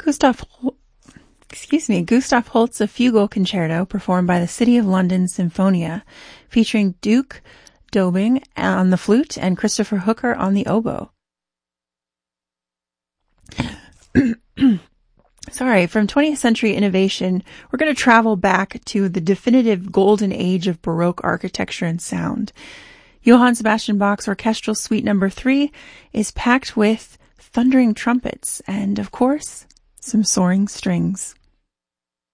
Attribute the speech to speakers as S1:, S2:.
S1: Gustav Holst's A Fugal Concerto, performed by the City of London Sinfonia, featuring Duke Dobing on the flute and Christopher Hooker on the oboe. From 20th century innovation, we're going to travel back to the definitive golden age of Baroque architecture and sound. Johann Sebastian Bach's Orchestral Suite No. 3 is packed with thundering trumpets and, of course, some soaring strings.